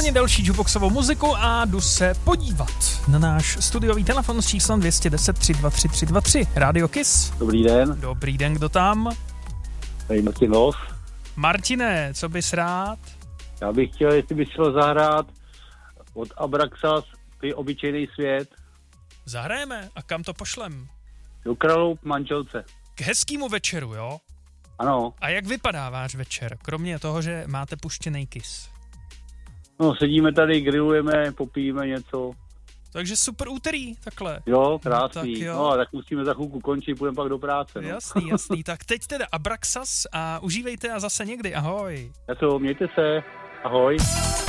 úplně další jukeboxovou muziku a jdu se podívat na náš studiový telefon s číslem 210 323 323. Radio Kiss. Dobrý den. Dobrý den, kdo tam? Tady Martin Los. Martine, co bys rád? Já bych chtěl, jestli bys šel zahrát od Abraxas Ty obyčejný svět. Zahrajeme. A kam to pošlem? Do Kraloup manželce. K hezkýmu večeru, jo? Ano. A jak vypadá váš večer, kromě toho, že máte puštěnej Kiss? No, sedíme tady, grillujeme, popijeme něco. Takže super úterý, takhle. Jo, krásný. No, tak jo. No a tak musíme za chvilku končit, půjdeme pak do práce. No. Jasný. Tak teď teda Abraxas a užívejte a zase někdy. Ahoj. Tak to, mějte se. Ahoj.